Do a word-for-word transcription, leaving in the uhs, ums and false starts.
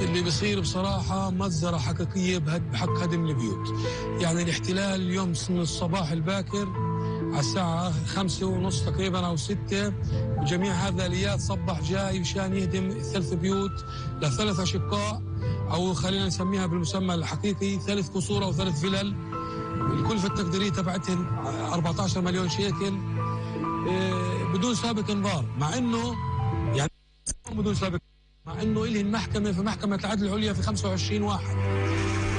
اللي بيصير بصراحة مجزرة حقيقية بحق هدم البيوت. يعني الاحتلال اليوم من الصباح الباكر على الساعة خمسة ونص تقريبا أو ستة، وجميع هذه الآليات صبح جاي مشان يهدم ثلاث بيوت لثلاث أشقاء، أو خلينا نسميها بالمسمى الحقيقي ثلاث قصور أو ثلاث فلل. الكلفة التقديرية تبعتهم أربعة عشر مليون شيكل بدون سابق انذار، مع إنه يعني بدون سابق، مع إنه إلهن محكمة في محكمة العدل العليا في خمسة وعشرين واحد